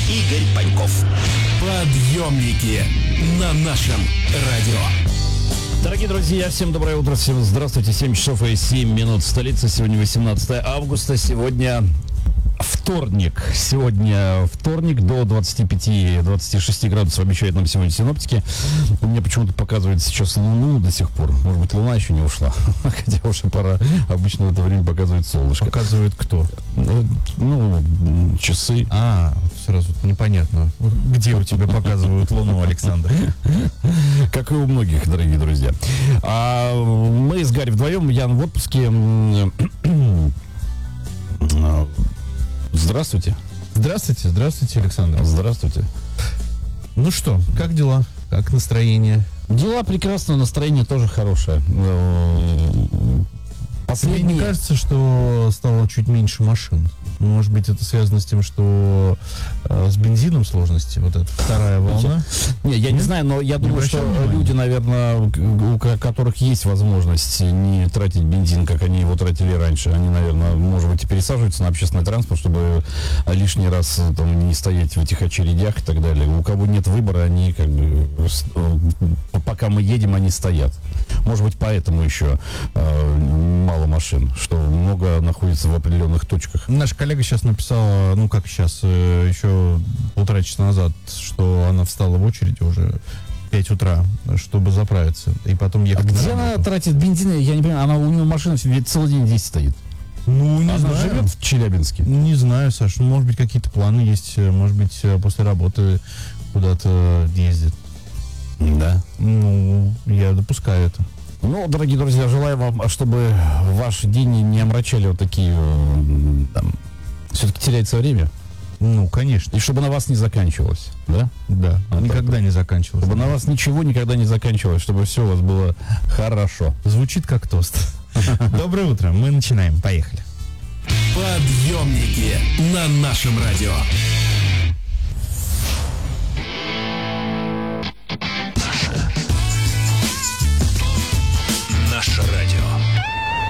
Игорь Паньков. Подъемники на нашем радио. Дорогие друзья, всем доброе утро, всем здравствуйте. 7 часов и 7 минут столица. Сегодня 18 августа. Сегодня вторник. Сегодня вторник, до 25-26 градусов обещают нам сегодня синоптики. У меня почему-то показывает сейчас Луну до сих пор. Может быть, Луна еще не ушла. Хотя уже пора. Обычно в это время показывает солнышко. Показывает кто? Ну, часы. Сразу непонятно. Где у тебя показывают Луну, Александр? Как и у многих, дорогие друзья. Мы с Гарри вдвоем. Ян в отпуске. Здравствуйте. Здравствуйте, Александр. Здравствуйте. Ну что, как дела? Как настроение? Дела прекрасно, настроение тоже хорошее. Мне не кажется, что стало чуть меньше машин. Может быть, это связано с тем, что с бензином сложности, вот эта вторая волна? Я не знаю, но я думаю, что люди, наверное, у которых есть возможность не тратить бензин, как они его тратили раньше, они, наверное, может быть, и пересаживаются на общественный транспорт, чтобы лишний раз там не стоять в этих очередях и так далее. У кого нет выбора, они как бы пока мы едем, они стоят. Может быть, поэтому еще мало машин, что много находится в определенных точках. Наш коллега сейчас написала, еще полтора часа назад, что она встала в очереди уже 5 утра, чтобы заправиться, и потом ехать. А где она тратит бензин? Я не понимаю, у нее машина целый день здесь стоит. Не знаю. Живет в Челябинске? Не знаю, Саш, может быть, какие-то планы есть, может быть, после работы куда-то ездит. Да. Я допускаю это. Дорогие друзья, желаю вам, чтобы ваш день не омрачали вот такие, все-таки теряется время. Конечно. И чтобы на вас не заканчивалось, да? Да, никогда не заканчивалось. Чтобы на вас ничего никогда не заканчивалось, чтобы все у вас было хорошо. Звучит как тост. Доброе утро, мы начинаем, поехали. Подъемники на нашем радио.